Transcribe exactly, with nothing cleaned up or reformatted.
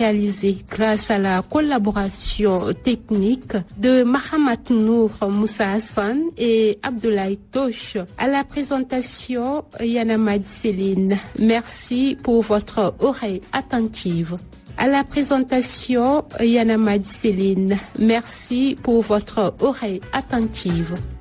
réalisé grâce à la collaboration technique de Mahamat Nour Moussa Hassan et Abdoulaye Tosh. À la présentation, Yanamad Céline. Merci pour votre oreille attentive. À la présentation, Yanamad Céline. Merci pour votre oreille attentive.